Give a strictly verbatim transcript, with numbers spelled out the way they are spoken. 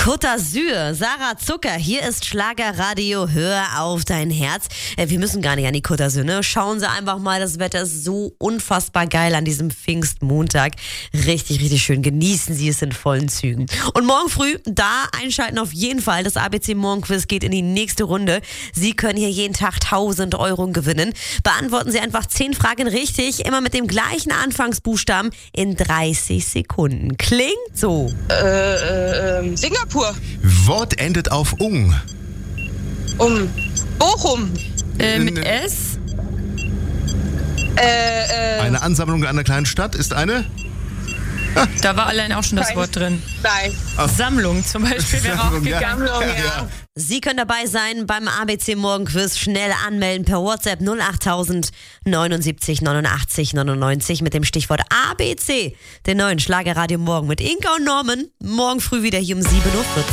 Côte d'Azur, Sarah Zucker, hier ist Schlagerradio, hör auf dein Herz. Äh, wir müssen gar nicht an die Côte d'Azur, ne? Schauen Sie einfach mal, das Wetter ist so unfassbar geil an diesem Pfingstmontag. Richtig, richtig schön, genießen Sie es in vollen Zügen. Und morgen früh, da einschalten auf jeden Fall, das A B C Morgenquiz geht in die nächste Runde. Sie können hier jeden Tag tausend Euro gewinnen. Beantworten Sie einfach zehn Fragen richtig, immer mit dem gleichen Anfangsbuchstaben in dreißig Sekunden. Klingt so. Äh, äh, Singapur. Wort endet auf ung. Um. Bochum. Äh, mit N- S? Äh, äh, Eine Ansammlung einer kleinen Stadt ist eine? Da war allein auch schon das Nein. Wort drin. nein. Sammlung zum Beispiel wäre auch Sammlung, ja. gegangen. Sammlung, ja. Sie können dabei sein beim A B C Morgenquiz. Schnell anmelden per WhatsApp null achttausend neunundsiebzig neunundachtzig neunundneunzig mit dem Stichwort A B C. Den neuen Schlagerradio Morgen mit Inka und Norman. Morgen früh wieder hier um sieben Uhr vierzig.